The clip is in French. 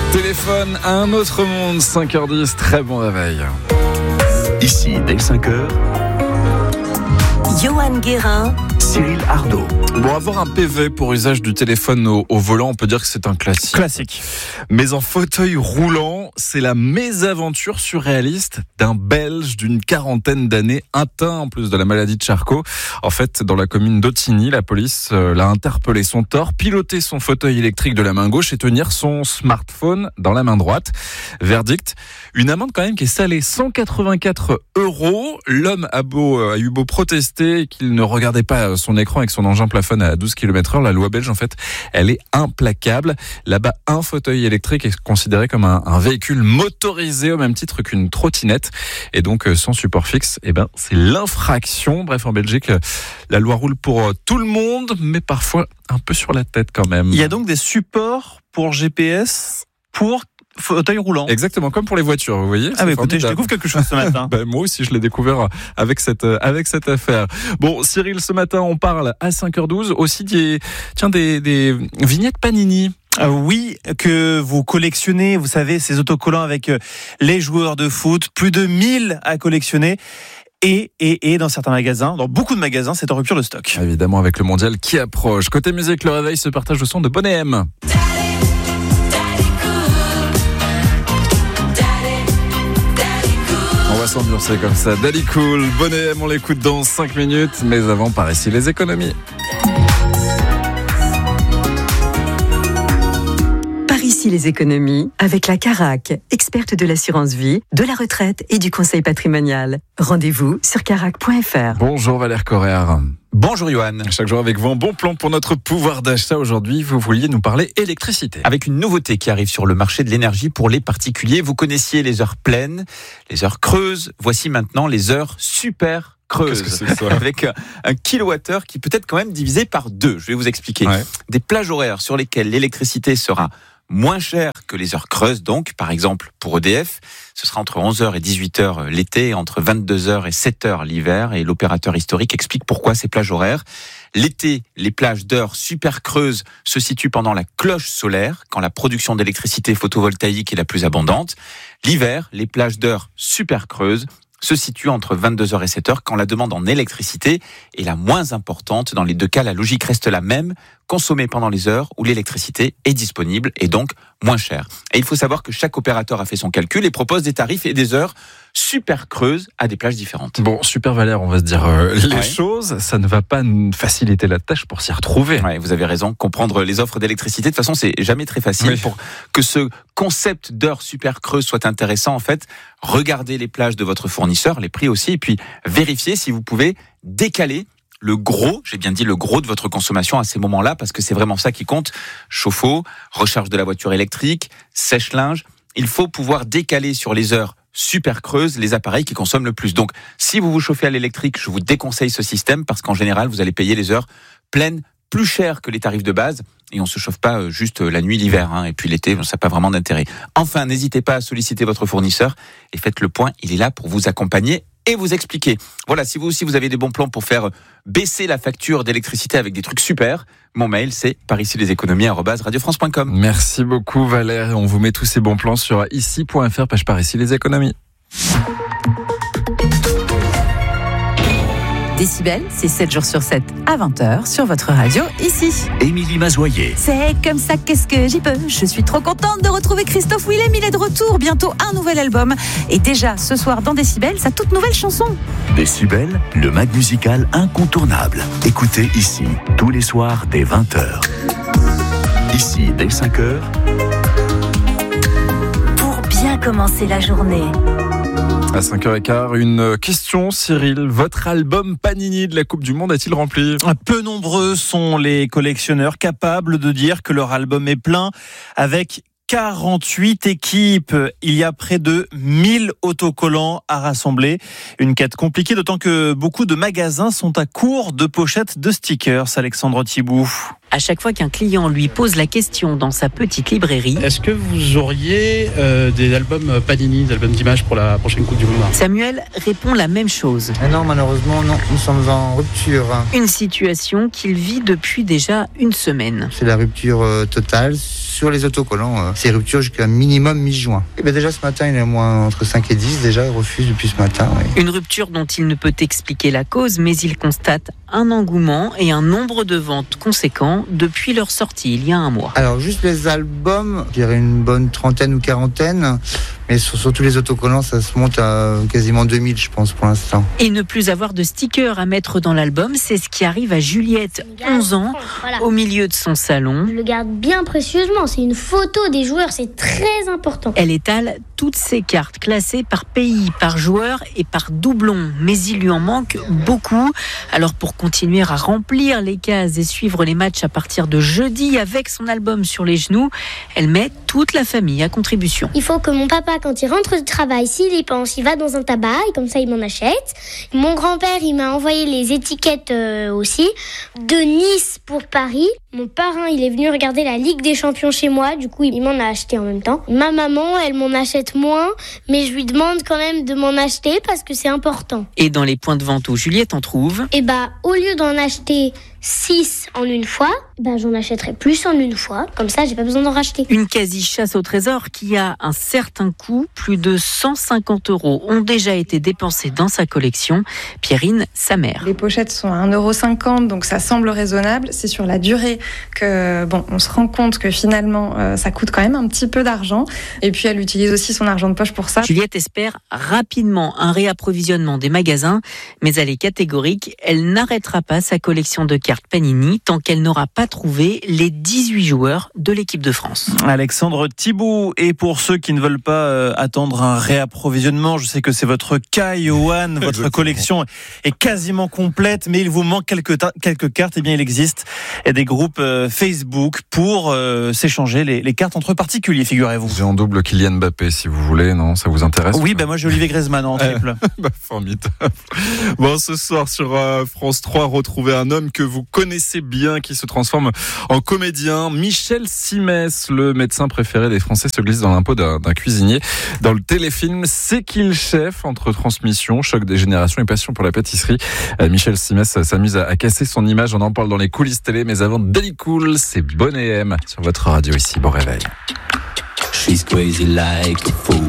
Téléphone à un autre monde, 5h10, très bon réveil. Ici, dès 5h, Johan Guérin, Cyril Ardo. Bon, avoir un PV pour usage du téléphone au volant, on peut dire que c'est un classique. Classique. Mais en fauteuil roulant, c'est la mésaventure surréaliste d'un Belge d'une quarantaine d'années, atteint en plus de la maladie de Charcot. En fait, dans la commune d'Ottigny, la police l'a interpellé. Son tort, piloter son fauteuil électrique de la main gauche et tenir son smartphone dans la main droite. Verdict, une amende quand même qui est salée, 184 €. L'homme a eu beau protester qu'il ne regardait pas son écran avec son engin plafonne à 12 km/h. La loi belge, en fait, elle est implacable. Là-bas, un fauteuil électrique est considéré comme un véhicule motorisé au même titre qu'une trottinette. Et donc, sans support fixe, c'est l'infraction. Bref, en Belgique, la loi roule pour tout le monde, mais parfois un peu sur la tête quand même. Il y a donc des supports pour GPS pour fauteuil roulant. Exactement, comme pour les voitures, vous voyez. Ah, mais écoutez, je découvre quelque chose ce matin. Moi aussi, je l'ai découvert avec cette affaire. Bon, Cyril, ce matin, on parle à 5h12 aussi des vignettes Panini. Oui, que vous collectionnez, vous savez, ces autocollants avec les joueurs de foot, plus de 1000 à collectionner. Et dans certains magasins, dans beaucoup de magasins, c'est en rupture de stock. Évidemment, avec le mondial qui approche. Côté musique, le réveil se partage le son de Bonnet M. On va s'ambiancer comme ça. Daddy Cool, Bonnet M, on l'écoute dans 5 minutes. Mais avant, par ici, les économies. par ici les économies, avec la Carac, experte de l'assurance vie, de la retraite et du conseil patrimonial. Rendez-vous sur carac.fr. Bonjour Valère Correa. Bonjour Johan. Chaque jour avec vous, un bon plan pour notre pouvoir d'achat. Aujourd'hui, vous vouliez nous parler électricité. Avec une nouveauté qui arrive sur le marché de l'énergie pour les particuliers. Vous connaissiez les heures pleines, les heures creuses. Voici maintenant les heures super creuses. Qu'est-ce que c'est ça ? Avec un kilowattheure qui peut être quand même divisé par 2. Je vais vous expliquer. Ouais. Des plages horaires sur lesquelles l'électricité sera moins chère que les heures creuses. Donc, par exemple, pour EDF, ce sera entre 11h et 18h l'été, entre 22h et 7h l'hiver. Et l'opérateur historique explique pourquoi ces plages horaires. L'été, les plages d'heures super creuses se situent pendant la cloche solaire, quand la production d'électricité photovoltaïque est la plus abondante. L'hiver, les plages d'heures super creuses se situent entre 22h et 7h, quand la demande en électricité est la moins importante. Dans les deux cas, la logique reste la même, consommer pendant les heures où l'électricité est disponible et donc moins chère. Et il faut savoir que chaque opérateur a fait son calcul et propose des tarifs et des heures super creuses à des plages différentes. Bon, super Valère, on va se dire les choses. Ça ne va pas nous faciliter la tâche pour s'y retrouver. Ouais, vous avez raison. Comprendre les offres d'électricité, de toute façon, c'est jamais très facile. Oui. Pour que ce concept d'heures super creuses soit intéressant, en fait, regardez les plages de votre fournisseur, les prix aussi, et puis vérifiez si vous pouvez décaler le gros, j'ai bien dit le gros de votre consommation à ces moments-là, parce que c'est vraiment ça qui compte. Chauffe-eau, recharge de la voiture électrique, sèche-linge. Il faut pouvoir décaler sur les heures super creuses les appareils qui consomment le plus. Donc, si vous vous chauffez à l'électrique, je vous déconseille ce système, parce qu'en général, vous allez payer les heures pleines plus cher que les tarifs de base, et on se chauffe pas juste la nuit, l'hiver, et puis l'été, ça n'a pas vraiment d'intérêt. Enfin, n'hésitez pas à solliciter votre fournisseur et faites le point, il est là pour vous accompagner et vous expliquer. Voilà, si vous aussi vous avez des bons plans pour faire baisser la facture d'électricité avec des trucs super, mon mail c'est paricileséconomies@radiofrance.com. Merci beaucoup Valère. On vous met tous ces bons plans sur ici.fr, page par ici les économies. Décibel, c'est 7 jours sur 7 à 20h sur votre radio ici. Émilie Mazoyer. C'est comme ça, qu'est-ce que j'y peux. Je suis trop contente de retrouver Christophe Willem, il est de retour. Bientôt un nouvel album. Et déjà, ce soir dans Décibel, sa toute nouvelle chanson. Décibel, le mag musical incontournable. Écoutez ici, tous les soirs dès 20h. Ici, dès 5h. Pour bien commencer la journée. À 5h15, une question, Cyril. Votre album Panini de la Coupe du Monde est-il rempli ? Peu nombreux sont les collectionneurs capables de dire que leur album est plein, avec 48 équipes. Il y a près de 1000 autocollants à rassembler. Une quête compliquée, d'autant que beaucoup de magasins sont à court de pochettes de stickers. Alexandre Thibout. À chaque fois qu'un client lui pose la question dans sa petite librairie, est-ce que vous auriez des albums Panini, des albums d'images pour la prochaine Coupe du Monde ? Samuel répond la même chose. Non, malheureusement, non. Nous sommes en rupture. Une situation qu'il vit depuis déjà une semaine. C'est la rupture totale sur les autocollants. Ces ruptures jusqu'à minimum mi-juin. Et bien déjà ce matin, il est moins entre 5 et 10. Déjà, il refuse depuis ce matin. Oui. Une rupture dont il ne peut expliquer la cause, mais il constate un engouement et un nombre de ventes conséquents depuis leur sortie il y a un mois. Alors juste les albums, je dirais une bonne trentaine ou quarantaine, mais sur tous les autocollants, ça se monte à quasiment 2000, je pense, pour l'instant. Et ne plus avoir de stickers à mettre dans l'album, c'est ce qui arrive à Juliette, 11 ans, au milieu de son salon. Je le garde bien précieusement, c'est une photo des joueurs, c'est très important. Elle étale toutes ses cartes classées par pays, par joueur et par doublon, mais il lui en manque beaucoup. Alors pour continuer à remplir les cases et suivre les matchs à partir de jeudi avec son album sur les genoux, elle met toute la famille à contribution. Il faut que mon papa, quand il rentre du travail, s'il y pense, il va dans un tabac et comme ça il m'en achète. Mon grand-père, il m'a envoyé les étiquettes aussi. De Nice pour Paris. Mon parrain, il est venu regarder la Ligue des Champions chez moi, du coup il m'en a acheté en même temps. Ma maman, elle m'en achète moins, mais je lui demande quand même de m'en acheter parce que c'est important. Et dans les points de vente où Juliette en trouve, et au lieu d'en acheter 6 en une fois, j'en achèterai plus en une fois, comme ça j'ai pas besoin d'en racheter. Une quasi-chasse au trésor qui a un certain coût, plus de 150 € ont déjà été dépensés dans sa collection. Pierrine, sa mère. Les pochettes sont à 1,50 €, donc ça semble raisonnable. C'est sur la durée que, on se rend compte que finalement ça coûte quand même un petit peu d'argent. Et puis elle utilise aussi son argent de poche pour ça. Juliette espère rapidement un réapprovisionnement des magasins, mais elle est catégorique, elle n'arrêtera pas sa collection de cartes Panini tant qu'elle n'aura pas trouvé les 18 joueurs de l'équipe de France. Alexandre Thibault. Et pour ceux qui ne veulent pas attendre un réapprovisionnement, je sais que c'est votre cas, Johan, votre collection est quasiment complète, mais il vous manque quelques cartes. Eh bien, il existe des groupes Facebook pour s'échanger les cartes entre particuliers, figurez-vous. J'ai en double Kylian Mbappé, si vous voulez, non? Ça vous intéresse? Oui, moi j'ai Olivier Griezmann en triple. Formidable. Bon, ce soir sur France 3, retrouvez un homme que vous connaissez bien, qui se transforme en comédien. Michel Simès, le médecin préféré des Français, se glisse dans l'impôt d'un cuisinier. Dans le téléfilm C'est qui le chef? Entre transmission, choc des générations et passion pour la pâtisserie, Michel Simès s'amuse à casser son image. On en parle dans les coulisses télé, mais avant Daily Cool, c'est Bonnet M sur votre radio ici. Bon réveil. She's crazy like a fool.